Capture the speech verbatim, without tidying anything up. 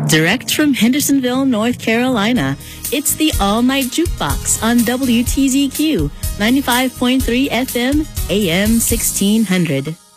Direct from Hendersonville, North Carolina, it's the All Night Jukebox on W T Z Q, ninety-five point three F M, A M sixteen hundred.